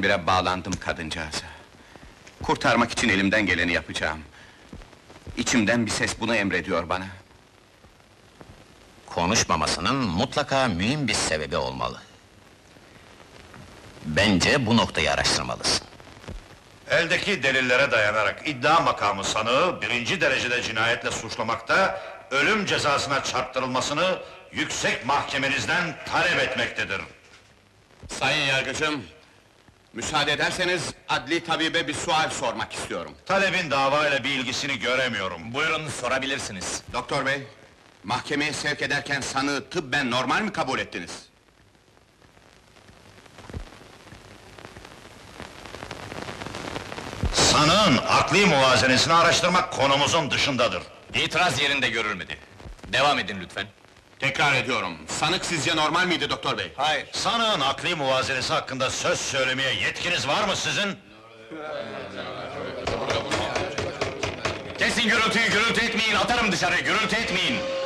Birdenbire bağlandım kadıncağıza. Kurtarmak için elimden geleni yapacağım. İçimden bir ses bunu emrediyor bana. Konuşmamasının mutlaka mühim bir sebebi olmalı. Bence bu noktayı araştırmalısın. Eldeki delillere dayanarak iddia makamı sanığı birinci derecede cinayetle suçlamakta, ölüm cezasına çarptırılmasını yüksek mahkemenizden talep etmektedir. Sayın yargıcım, müsaade ederseniz adli tabibe bir sual sormak istiyorum. Talebin davayla bir ilgisini göremiyorum. Buyurun, sorabilirsiniz. Doktor bey, mahkemeye sevk ederken sanığı tıbben normal mi kabul ettiniz? Sanığın akli muvazenesini araştırmak konumuzun dışındadır. İtiraz yerinde görülmedi. Devam edin lütfen. Tekrar ediyorum, sanık sizce normal miydi doktor bey? Hayır. Sanığın akli muvazenesi hakkında söz söylemeye yetkiniz var mı sizin? Kesin gürültüyü, gürültü etmeyin, atarım dışarı, gürültü etmeyin!